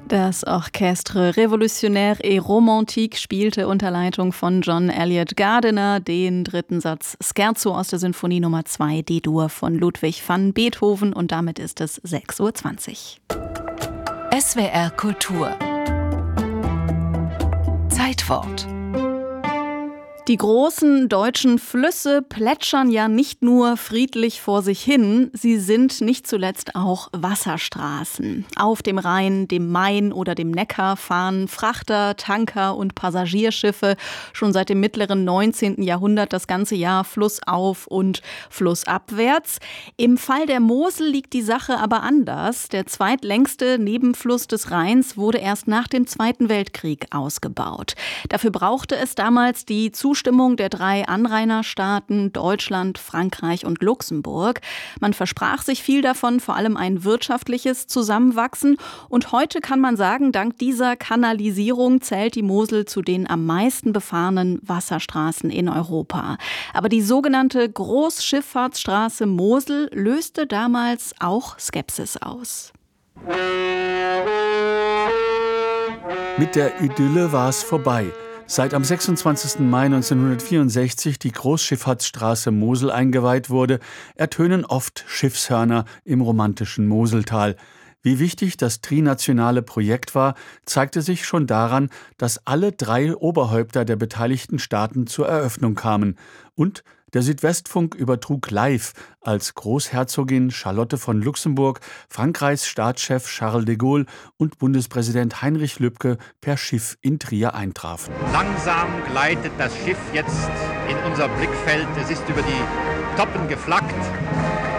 Das Orchestre Révolutionnaire et Romantique spielte unter Leitung von John Eliot Gardiner den dritten Satz Scherzo aus der Sinfonie Nummer 2 D-Dur von Ludwig van Beethoven und damit ist es 6:20 Uhr. SWR Kultur Zeitwort. Die großen deutschen Flüsse plätschern ja nicht nur friedlich vor sich hin, sie sind nicht zuletzt auch Wasserstraßen. Auf dem Rhein, dem Main oder dem Neckar fahren Frachter, Tanker und Passagierschiffe schon seit dem mittleren 19. Jahrhundert das ganze Jahr flussauf und flussabwärts. Im Fall der Mosel liegt die Sache aber anders. Der zweitlängste Nebenfluss des Rheins wurde erst nach dem Zweiten Weltkrieg ausgebaut. Dafür brauchte es damals die Zustimmung der 3 Anrainerstaaten Deutschland, Frankreich und Luxemburg. Man versprach sich viel davon, vor allem ein wirtschaftliches Zusammenwachsen. Und heute kann man sagen, dank dieser Kanalisierung zählt die Mosel zu den am meisten befahrenen Wasserstraßen in Europa. Aber die sogenannte Großschifffahrtsstraße Mosel löste damals auch Skepsis aus. Mit der Idylle war es vorbei. Seit am 26. Mai 1964 die Großschifffahrtsstraße Mosel eingeweiht wurde, ertönen oft Schiffshörner im romantischen Moseltal. Wie wichtig das trinationale Projekt war, zeigte sich schon daran, dass alle 3 Oberhäupter der beteiligten Staaten zur Eröffnung kamen. Und der Südwestfunk übertrug live, als Großherzogin Charlotte von Luxemburg, Frankreichs Staatschef Charles de Gaulle und Bundespräsident Heinrich Lübke per Schiff in Trier eintrafen. Langsam gleitet das Schiff jetzt in unser Blickfeld. Es ist über die Toppen geflaggt.